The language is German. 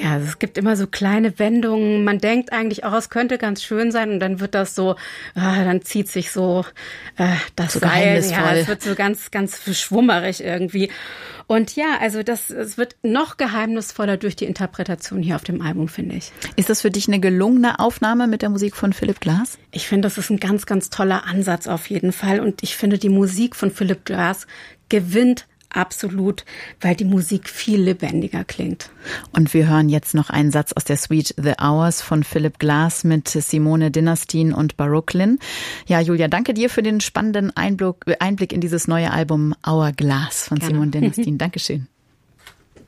Ja, also es gibt immer so kleine Wendungen. Man denkt eigentlich auch, es könnte ganz schön sein und dann wird das so, dann zieht sich so das so Seil. Ja, es wird so ganz, ganz schwummerig irgendwie. Und ja, also es wird noch geheimnisvoller durch die Interpretation hier auf dem Album, finde ich. Ist das für dich eine gelungene Aufnahme mit der Musik von Philip Glass? Ich finde, das ist ein ganz, ganz toller Ansatz auf jeden Fall. Und ich finde, die Musik von Philip Glass gewinnt absolut, weil die Musik viel lebendiger klingt. Und wir hören jetzt noch einen Satz aus der Suite The Hours von Philip Glass mit Simone Dinnerstein und Baroque-Lyn. Ja, Julia, danke dir für den spannenden Einblick in dieses neue Album Hourglass von Simone Dinnerstein. Dankeschön.